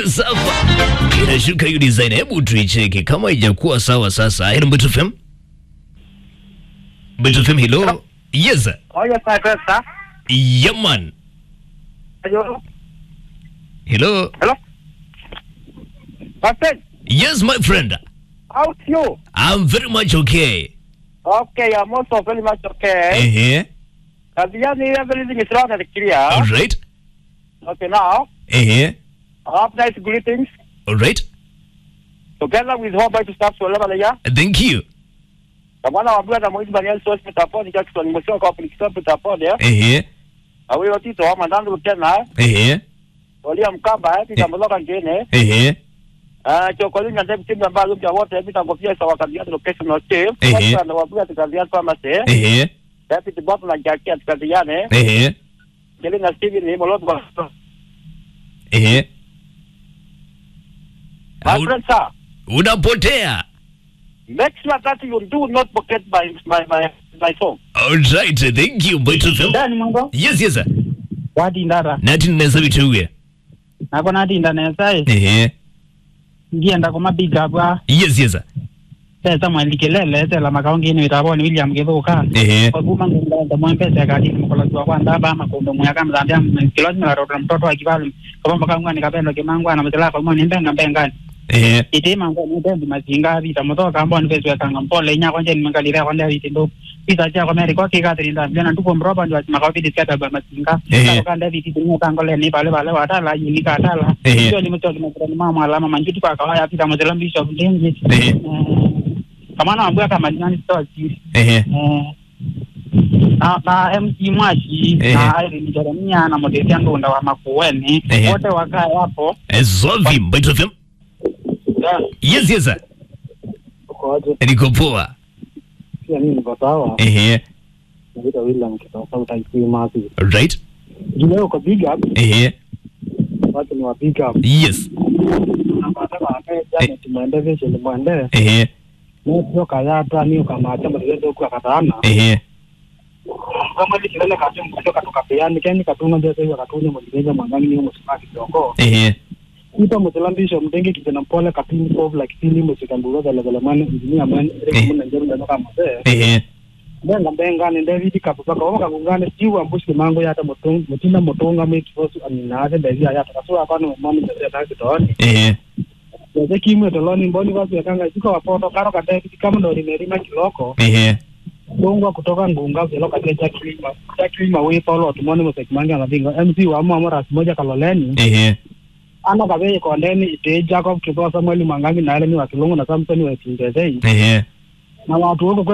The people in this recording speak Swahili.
Sawa. Inashuka hiyo design. Hebu tuicheke kama haijakuwa sawa sasa. Hello Mbeto FM. Mbeto FM, hello. Yes. Oh, yes, my friend, sir. Yeah, man. Hello. Hello. Hello. My friend, Yes, my friend. how's you? I'm very much okay. Okay, I'm also very much okay. Everything is wrong and clear. All right. Okay, now, I have nice greetings All right. together with Hope to start to level here. Thank you. The one of brother Moise Daniel Source with a phone, Jackson, Monsieur Company, stop with a phone there. I will teach to home and down with Kenna. William Kaba, Peter Moloka Jane. Chocolate and then Tim and Balu, what every time of years our career location or tape. And our brother Career Pharmacy. That's the bottom like Jacket Cadiane. Telling us giving him a lot of. My friend, sir. Unapotea. Make sure that you do not forget my song. All right. Thank you, Mbeto FM. Dani mungo? Yes, yes, sir. Wadi ndara. Nati neza bituwe. Nako nati ndanesa ndienda kuma big up wa. Yes, yes, sir. Sasa mwalikelele tela makaongi ni vitaboni William Kivuka. Kwa kuma ngunda mwempesa kadi mkola kwa kwanda ba makondo mwaka mzambia kilozi mara mtoto akivali kama makangwa nikapenda kimangwa na mtela kwa mwana mbenga mbengani. Itima ngo mtembi mazinga vita moto kamba nvezo ya kanga mpole nya kwanje nimengalira kwanda vitindo pita cha kwa America kwa Catherine ndana tuko mroba ndio makavi diskata ba mazinga kwa nda vitindo kangole ni pale watala yini katala ndio limetoka na mama alama manjiti kwa kawaya pita mtela mbisho ndengi kama na mbwa kama nani story na MC Mwashi na Irene Jeremia na Modestia Ndunda wa Makueni wote wakaa hapo Zovi Mbeto FM. Yes, yes, sir. Niko poa. Pia mimi niko sawa. Naitwa William kutoka Utaikui Masi. Right. Leo kwa big up. Watu ni wa big up. Yes. Napata jana tumeendesha shule mwende. Ndio kaya tani kama chama ndio kwa katana. Kama ni kile kacho kutoka tukapeani keni katuna ndio hiyo katuna mwenyewe mwangani ni msipaki kidogo. Ito mtelambisho mdenge kijana mpole kapini pov like sili msikandulo za mane engineer man rekomenda njero ndo kama mzee benga ni David kapaka waka ngungane siwa mbushi mango yata mutina motonga metifosu aminaze bezi yata kasura kwano mami ndio yata toni ndio kimwe toloni mboni wapi yakanga siko wapoto karo ka David kama ndo limerima kiloko Dongwa kutoka ngunga zelo kateja kilima we Paulo tumoni msekimanga ngabinga MC wa amora moja kaloleni ana kabe ko ndeni ite Jacob kipo Samuel Mangangi na ile ni wakilongo na Samson wa Kindezei na watu wako